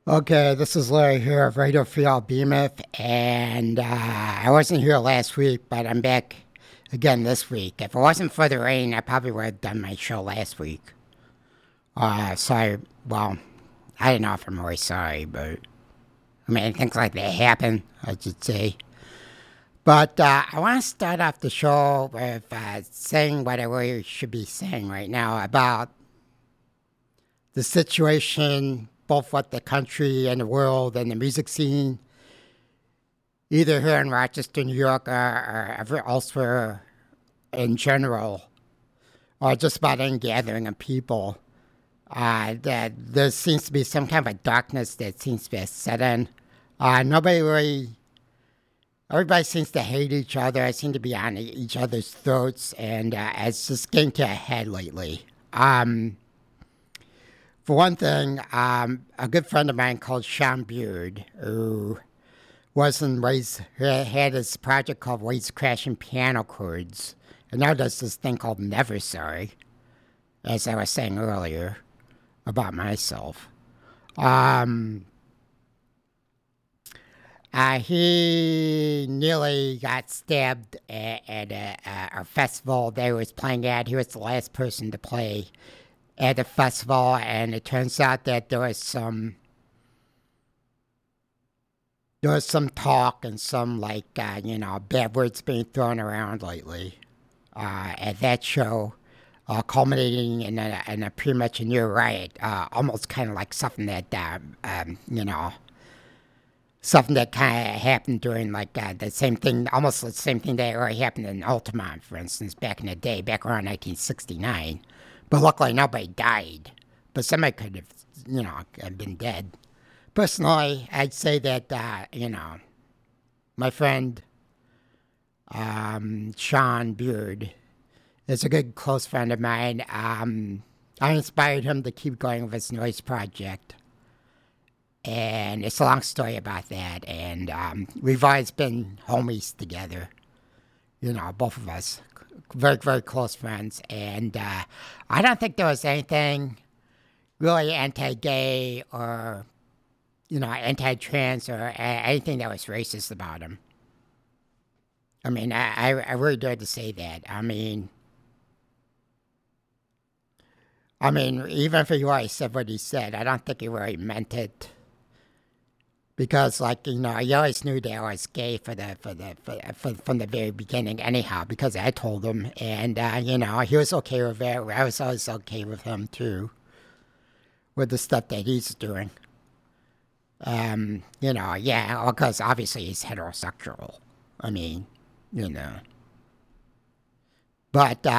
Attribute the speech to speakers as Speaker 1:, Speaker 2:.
Speaker 1: Okay, this is Larry here of Radio Free Behemoth, and I wasn't here last week, but I'm back again this week. If it wasn't for the rain, I probably would have done my show last week. Sorry, well, I don't know if I'm really sorry, but I mean, things like that happen, I should say. But I want to start off the show with saying what I really should be saying right now about the situation, both what the country and the world and the music scene, either here in Rochester, New York, or elsewhere in general, or just about any gathering of people. That there seems to be some kind of a darkness that seems to be set in. Everybody seems to hate each other. I seem to be on each other's throats, and it's just getting to a head lately. For one thing, a good friend of mine called Sean Beard, who had this project called Waves Crashing Piano Chords, and now does this thing called Never Sorry, as I was saying earlier about myself. He nearly got stabbed at a festival they was playing at. He was the last person to play at the festival, and it turns out that there was some talk and some bad words being thrown around lately at that show, culminating in a pretty much a near riot, almost kind of like something that something that kind of happened during the same thing, almost the same thing that already happened in Altamont, for instance, back in the day, back around 1969. But luckily, nobody died. But somebody could have, been dead. Personally, I'd say that, my friend Sean Beard is a good close friend of mine. I inspired him to keep going with his noise project. And it's a long story about that. And we've always been homies together, both of us. Very, very close friends. And I don't think there was anything really anti-gay or, anti-trans or anything that was racist about him. I mean, I really dare to say that. I mean, even if he already said what he said, I don't think he really meant it. Because, I always knew that I was gay from the very beginning, anyhow. Because I told him, and he was okay with it. I was always okay with him too, with the stuff that he's doing. Because obviously he's heterosexual. I mean, But